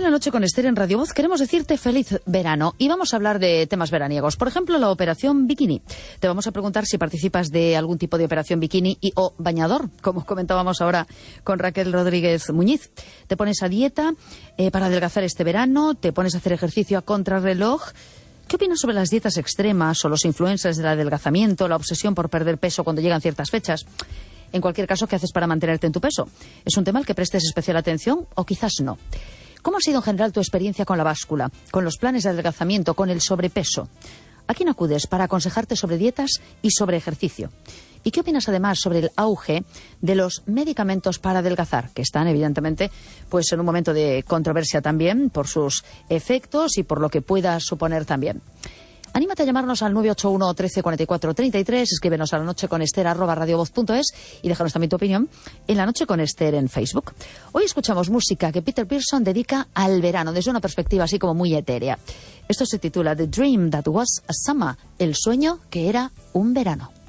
la noche con Esther en Radio Voz queremos decirte feliz verano y vamos a hablar de temas veraniegos. Por ejemplo, la operación bikini. Te vamos a preguntar si participas de algún tipo de operación bikini o bañador, como comentábamos ahora con Raquel Rodríguez Muñiz. Te pones a dieta para adelgazar este verano, te pones a hacer ejercicio a contrarreloj. ¿Qué opinas sobre las dietas extremas o los influencers del adelgazamiento, la obsesión por perder peso cuando llegan ciertas fechas? En cualquier caso, ¿qué haces para mantenerte en tu peso? ¿Es un tema al que prestes especial atención o quizás no? ¿Cómo ha sido en general tu experiencia con la báscula, con los planes de adelgazamiento, con el sobrepeso? ¿A quién acudes para aconsejarte sobre dietas y sobre ejercicio? ¿Y qué opinas además sobre el auge de los medicamentos para adelgazar, que están evidentemente pues en un momento de controversia también por sus efectos y por lo que pueda suponer también? Anímate a llamarnos al 981 13 44 33, escríbenos a lanocheconester@radiovoz.es y déjanos también tu opinión en La Noche con Esther en Facebook. Hoy escuchamos música que Peter Pearson dedica al verano desde una perspectiva así como muy etérea. Esto se titula The Dream That Was a Summer, el sueño que era un verano.